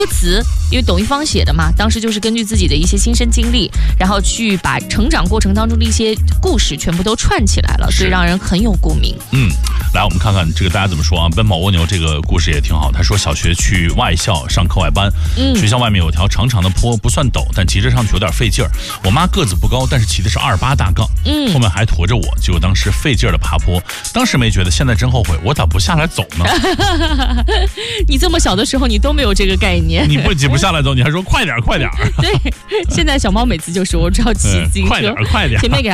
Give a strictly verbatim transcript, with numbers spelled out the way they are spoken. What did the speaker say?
歌词因为董一芳写的嘛，当时就是根据自己的一些亲身经历，然后去把成长过程当中的一些故事全部都串起来了，所以让人很有共鸣。 嗯，来我们看看这个大家怎么说啊？奔跑蜗牛这个故事也挺好。他说小学去外校上课外班，嗯，学校外面有条长长的坡，不算陡，但骑着上去有点费劲儿。我妈个子不高，但是骑的是二八大杠，嗯，后面还驮着我，结果当时费劲儿的爬坡，当时没觉得，现在真后悔，我咋不下来走呢？ 你这么小的时候，你都没有这个概念， 你不挤不下来走，你还说快点快点。 对，现在小猫每次就说我只要骑自行车， 快点快点， 前面给